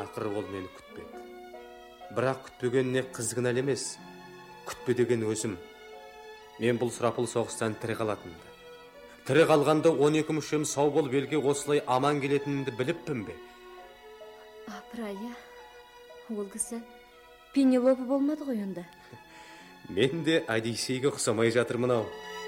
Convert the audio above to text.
Ақыры ол мені күтпеді. Бірақ күтпегеніне қыз кінәлі емес. Күтпе деген өзім. Мен бұл сұрапыл соғыстан тірі қалатынымды. Тірі қалғанда 12 мүшем сау болып елге осылай аман келетінімді біліппін бе? Апыр-ай, ол кісі Пенелопа болмады ғой онда. Мен де Одиссейге ұқсамай жатырмын ау.